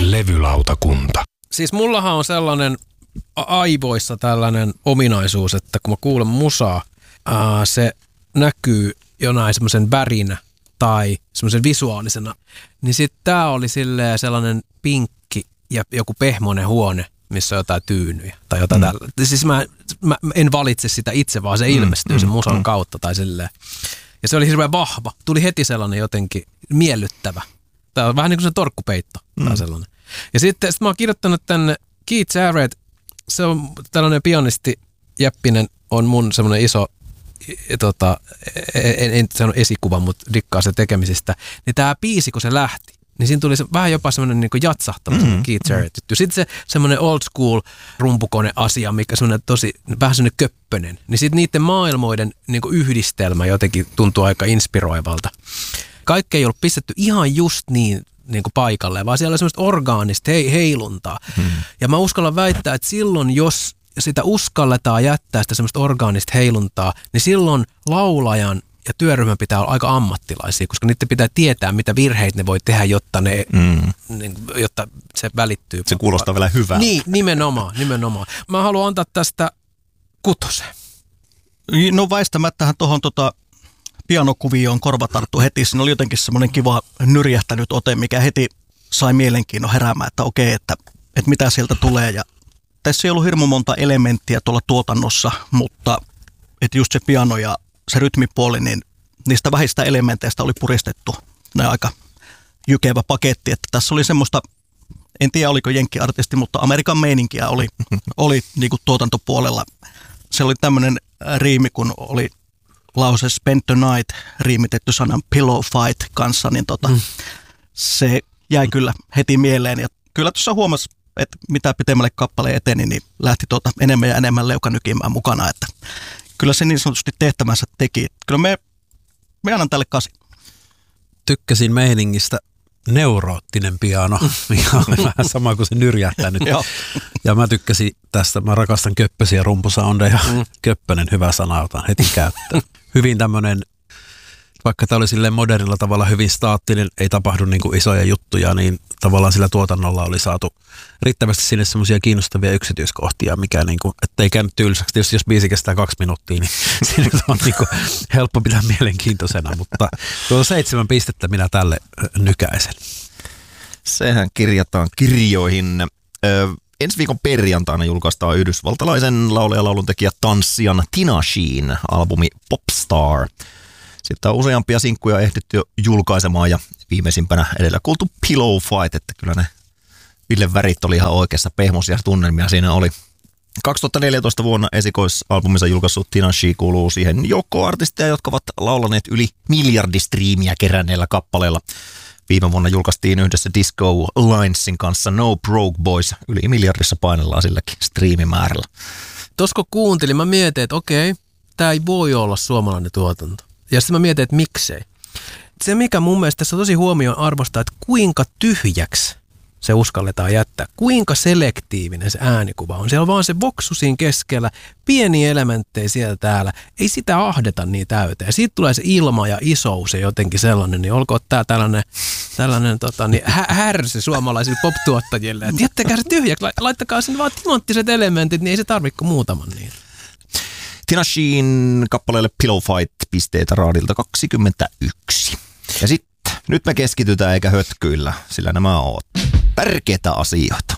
Levylautakunta. Siis mullahan on sellainen aivoissa tällainen ominaisuus, että kun mä kuulen musaa, se näkyy jonain semmoisen värinä tai semmoisen visuaalisena. Niin sitten tää oli sellainen pinkki ja joku pehmoinen huone, missä on jotain tyynyjä tai jotain tällä. Siis mä en valitse sitä itse, vaan se ilmestyy sen musan kautta tai silleen. Ja se oli hirveän vahva. Tuli heti sellainen jotenkin miellyttävä. Tää on vähän niin kuin se torkkupeitto tai sellainen. Ja sitten mä oon kirjoittanut tänne Keith Jarrett, se on tällainen pianisti, Jeppinen on mun semmoinen iso, en sano esikuva, mutta rikkaa se tekemisistä. Niin tää biisi, kun se lähti, niin siinä tuli vähän jopa semmoinen niin kuin jatsahtava Keith Jarrett juttu. Sitten se semmoinen old school rumpukone-asia, mikä semmoinen vähän semmoinen köppönen. Niin sitten niiden maailmoiden niin kuin yhdistelmä jotenkin tuntuu aika inspiroivalta. Kaikki ei ollut pistetty ihan just niin kuin paikalle, vaan siellä oli semmoista orgaanista heiluntaa. Ja mä uskallan väittää, että silloin, jos sitä uskalletaan jättää sitä semmoista orgaanista heiluntaa, niin silloin laulajan ja työryhmän pitää olla aika ammattilaisia, koska niiden pitää tietää, mitä virheitä ne voi tehdä, jotta jotta se välittyy. Se kuulostaa vielä hyvältä. Niin, nimenomaan. Mä haluan antaa tästä 6. No väistämättähän tuohon pianokuvioon korva tarttu heti. Siinä oli jotenkin semmoinen kiva nyrjähtänyt ote, mikä heti sai mielenkiinnon heräämään, että okei, että mitä sieltä tulee. Ja tässä ei ollut hirmu monta elementtiä tuolla tuotannossa, mutta että just se piano ja se rytmipuoli, niin niistä vähistä elementeistä oli puristettu aika jykevä paketti. Että tässä oli semmoista, en tiedä oliko jenkkiartisti, mutta Amerikan meininkiä oli niin kuin tuotantopuolella. Se oli tämmöinen riimi, kun oli lause Spend the Night riimitetty sanan Pillow Fight kanssa, niin se jäi kyllä heti mieleen. Ja kyllä tuossa huomasi, että mitä pitemmälle kappale eteni, niin lähti enemmän ja enemmän leuka nykimään mukana. Että kyllä se niin sanotusti tehtävänsä teki. Kyllä me annan tälle 8. Tykkäsin meiningistä neuroottinen piano, mikä on vähän sama kuin se nyrjähtänyt. Ja mä tykkäsin tästä, mä rakastan köppösiä rumpusoundeja. Köppönen, hyvä sana, otan heti käyttöön. Hyvin tämmönen, vaikka tämä oli silleen modernilla tavalla hyvin staattinen, ei tapahdu niin kuin isoja juttuja, niin tavallaan sillä tuotannolla oli saatu riittävästi sinne semmoisia kiinnostavia yksityiskohtia, mikä niin kuin, ettei käynyt tylsäksi. Tietysti jos biisi kestää 2 minuuttia, niin siinä on niin kuin helppo pitää mielenkiintoisena, mutta 7 pistettä minä tälle nykäisen. Sehän kirjataan kirjoihin. Ensi viikon perjantaina julkaistaan yhdysvaltalaisen laulaja lauluntekijä tanssijan Tinashen albumi Popstar. Sitten on useampia sinkkuja ehditty jo julkaisemaan ja viimeisimpänä edellä kuultu Pillow Fight, että kyllä ne Ville värit oli ihan oikeassa, pehmoisia tunnelmia siinä oli. 2014 vuonna esikoisalbumissa julkaissut Tinashe kuuluu siihen joukkoon artisteja, jotka ovat laulaneet yli 1 miljardi striimiä keränneellä kappaleella. Viime vuonna julkaistiin yhdessä Disco Linesin kanssa No Broke Boys. Yli 1 miljardissa painellaan silläkin striimimäärällä. Tuossa kun kuuntelin, mä mietin, että okei, tää ei voi olla suomalainen tuotanto. Ja sitten mä mietin, että miksei. Se, mikä mun mielestä tässä on tosi huomioon arvostaa, että kuinka tyhjäksi se uskalletaan jättää. Kuinka selektiivinen se äänikuva on. Siellä on vaan se voksu siinä keskellä, pieniä elementtejä siellä täällä. Ei sitä ahdeta niin täyteen. Siitä tulee se ilma ja isous ja jotenkin sellainen, niin olkoon tää tällainen härsi suomalaisille pop-tuottajille. Että jättäkää se tyhjäksi, laittakaa sinne vaan timanttiset elementit, niin ei se tarvitse kuin muutaman niin. Tinashen kappaleelle Pillow Fight pisteitä raadilta 21. Ja sitten nyt me keskitytään eikä hötkyillä, sillä nämä ovat tärkeitä asioita.